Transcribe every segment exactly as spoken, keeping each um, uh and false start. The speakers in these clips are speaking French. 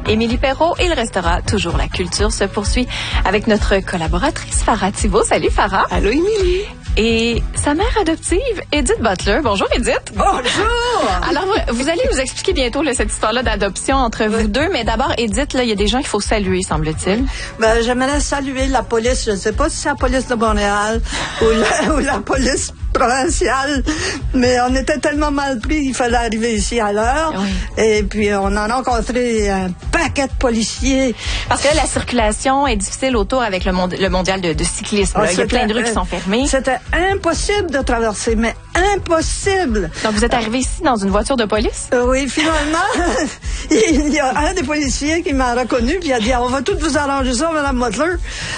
Émilie Perrault et il restera toujours la culture se poursuit avec notre collaboratrice Farah Thibault. Salut Farah. Allô Émilie. Et sa mère adoptive, Edith Butler. Bonjour Edith. Bonjour. Alors, vous allez nous expliquer bientôt là, cette histoire-là d'adoption entre oui. vous deux. Mais d'abord, Edith, là, il y a des gens qu'il faut saluer, semble-t-il. Ben, j'aimerais saluer la police. Je ne sais pas si c'est la police de Montréal ou la, ou la police provinciale, mais on était tellement mal pris, il fallait arriver ici à l'heure. Oui. Et puis, on en a rencontré un paquet de policiers. Parce que là, la circulation est difficile autour avec le, mond le mondial de, de cyclisme. Ah, il y a plein de rues qui sont fermées. C'était impossible de traverser, mais impossible. Donc, vous êtes arrivé ici dans une voiture de police? Euh, oui, finalement, il y a un des policiers qui m'a reconnu, puis il a dit, on va tout vous arranger ça, Madame Butler.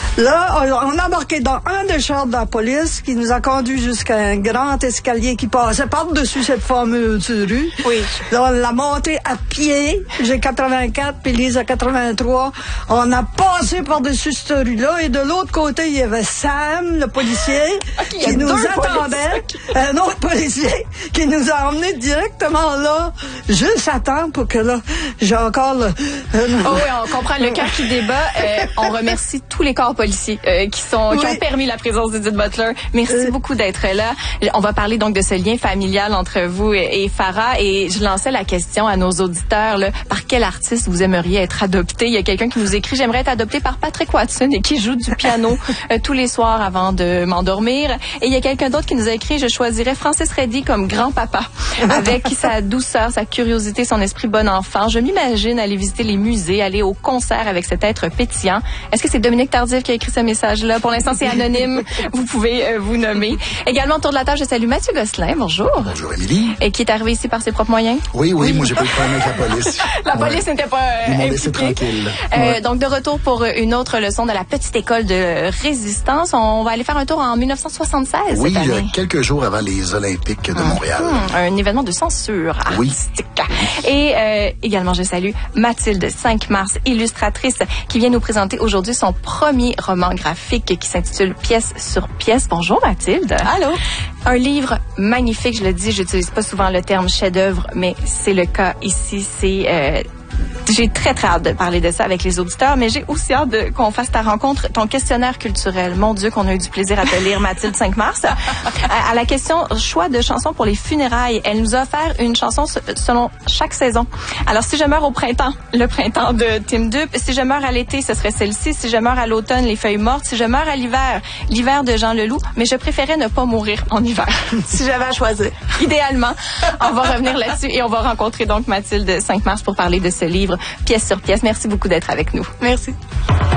Là, on a embarqué dans un des chars de la police qui nous a conduit jusqu'à un grand escalier qui passait par-dessus cette fameuse rue. Oui. Là, on l'a monté à pied. J'ai quatre-vingt-quatre, puis Lise a quatre-vingt-trois. On a passé par-dessus cette rue-là, et de l'autre côté, il y avait Sam, le policier, okay, qui nous attendait. Un autre policier qui nous a emmenés directement là, juste à temps pour que là, j'ai encore le... Euh, oh oui, on comprend le cœur qui débat. Euh, on remercie tous les corps policiers euh, qui, sont, oui. qui ont permis la présence d'Edith Butler. Merci euh, beaucoup d'être là. On va parler donc de ce lien familial entre vous et, et Farah. Et je lançais la question à nos auditeurs, là, par quel artiste vous aimeriez être adopté? Il y a quelqu'un qui nous écrit, j'aimerais être adopté par Patrick Watson et qui joue du piano euh, tous les soirs avant de m'endormir. Et il y a quelqu'un d'autre qui nous a écrit, je choisirais Francis Reddy comme grand-papa. Avec sa douceur, sa curiosité, son esprit bon enfant. Je m'imagine aller visiter les musées, aller au concert avec cet être pétillant. Est-ce que c'est Dominique Tardif qui a écrit ce message-là? Pour l'instant, c'est anonyme. Vous pouvez euh, vous nommer. Également, autour de la table, je salue Mathieu Gosselin. Bonjour. Bonjour, Émilie. Et qui est arrivé ici par ses propres moyens? Oui, oui, oui. Moi, j'ai pas eu de problème avec la police. La ouais. police n'était pas euh, Ils m'ont impliquée. laissé tranquille. Euh, ouais. Donc, de retour pour une autre leçon de la petite école de résistance. On va aller faire un tour en mille neuf cent soixante-seize. Oui, cette année. quelques jours avant les Olympiques de Montréal. Hum, un événement de censure artistique. Oui. Et euh, également, je salue Mathilde cinq mars, illustratrice, qui vient nous présenter aujourd'hui son premier roman graphique qui s'intitule Pièce sur pièce. Bonjour Mathilde. Allô. Un livre magnifique, je le dis, j'utilise pas souvent le terme chef-d'œuvre, mais c'est le cas ici. C'est euh, J'ai très, très hâte de parler de ça avec les auditeurs, mais j'ai aussi hâte de, qu'on fasse ta rencontre, ton questionnaire culturel. Mon Dieu, qu'on a eu du plaisir à te lire, Mathilde cinq mars. À, à la question choix de chansons pour les funérailles, elle nous a offert une chanson selon chaque saison. Alors, si je meurs au printemps, le printemps de Tim Dupe. Si je meurs à l'été, ce serait celle-ci. Si je meurs à l'automne, les feuilles mortes. Si je meurs à l'hiver, l'hiver de Jean Leloup. Mais je préférais ne pas mourir en hiver. Si j'avais à choisir. Idéalement. On va revenir là-dessus et on va rencontrer donc Mathilde cinq mars pour parler de ce livre Pièce sur pièce. Merci beaucoup d'être avec nous. Merci.